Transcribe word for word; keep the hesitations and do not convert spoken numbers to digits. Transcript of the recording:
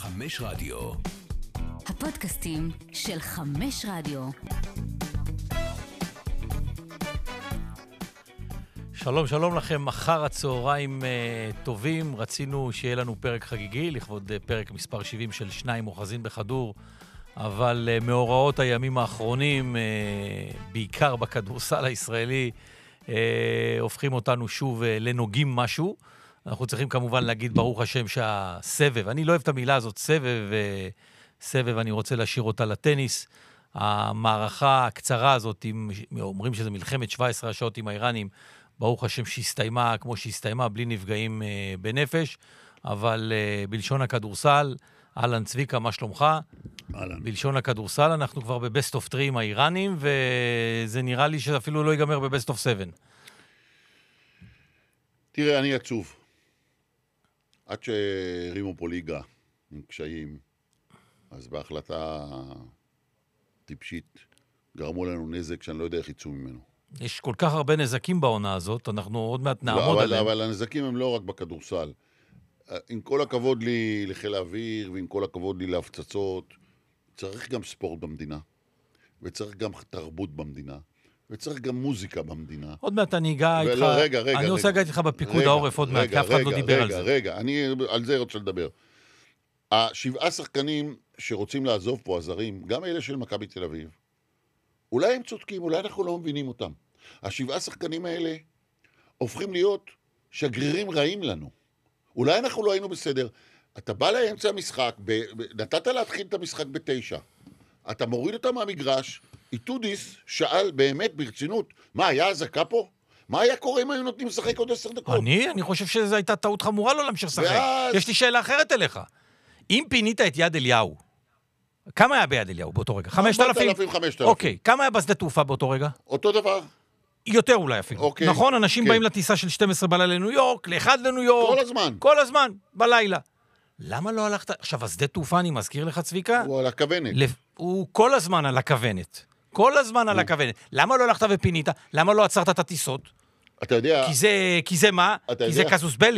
חמש רדיו. הפודקאסטים של חמש רדיו. שלום, שלום לכם, מחר הצהריים uh, טובים. רצינו שיהיה לנו פרק חגיגי, לכבוד uh, פרק מספר שבעים של שניים אוחזים בכדור, אבל uh, מאורעות הימים האחרונים, uh, בעיקר בכדורסל הישראלי, uh, הופכים אותנו שוב uh, לנוגעים משהו. אנחנו צריכים כמובן להגיד ברוך השם שהסבב, אני לא אוהב את המילה הזאת, סבב, uh, סבב, אני רוצה להשאיר אותה לטניס. המערכה הקצרה הזאת, עם, אומרים שזה מלחמת שבע עשרה השעות עם האיראנים, ברוך השם שהסתיימה כמו שהסתיימה, בלי נפגעים אה, בנפש, אבל אה, בלשון הכדורסל, אלן צביקה, מה שלומך? אלן. בלשון הכדורסל, אנחנו כבר בבסט אוף טרי עם האיראנים, וזה נראה לי שאפילו לא ייגמר בבסט אוף סבן. תראה, אני עצוב. עד שהרימו פה ליגה עם קשיים, אז בהחלטה טיפשית גרמו לנו נזק שאני לא יודע איך יצאו ממנו. יש כל כך הרבה נזקים בעונה הזאת, אנחנו עוד מעט נעמוד לא, אבל, עליהם. אבל הנזקים הם לא רק בכדורסל. עם כל הכבוד לי לחיל האוויר, ועם כל הכבוד לי להפצצות, צריך גם ספורט במדינה, וצריך גם תרבות במדינה, וצריך גם מוזיקה במדינה. עוד מעט אני אגע איתך, רגע, רגע, אני רגע. רוצה לגעת איתך בפיקוד העורף עוד מעט, כי אף אחד לא דיבר רגע, על זה. רגע, אני על זה רוצה לדבר. השבעה שחקנים שרוצים לעזוב פה, הזרים, גם אלה של מכבי תל אביב, אולי הם צודקים, אולי אנחנו לא מבינים אותם. השבעה שחקנים האלה הופכים להיות שגרירים רעים לנו. אולי אנחנו לא היינו בסדר. אתה בא לאמצע המשחק, ב- ב- נתת להתחיל את המשחק בתשע. אתה מוריד אותם מהמגרש, איתודיס שאל באמת ברצינות, מה, היה הזקה פה? מה היה קורה אם היו נותנים לשחק עוד עשר דקות? אני, אני חושב שזו הייתה טעות חמורה לא להמשיך לשחק. ואז... יש לי שאלה אחרת אליך. אם פינית את יד אליהו, כמה היה ביד אליהו באותו רגע? חמשת אלפים? חמשת אלפים. אוקיי, כמה היה בשדה תעופה באותו רגע? אותו דבר. יותר אולי אפילו. אוקיי. נכון, אנשים כן. באים לטיסה של שתים עשרה בלילה לניו יורק, לאחד לניו יורק. כל הזמן. כל הזמן, בלילה. למה לא הלכת? עכשיו, השדה תעופה, אני מזכיר לך, צביקה? הוא על הכוונת. לפ... הוא כל הזמן על הכוונת. כל הזמן על הכוונת. למה לא הלכת ופינית? למה לא עצרת את הטיסות? אתה יודע... כי זה, כי זה מה? אתה כי זה יודע- קזוס בלי.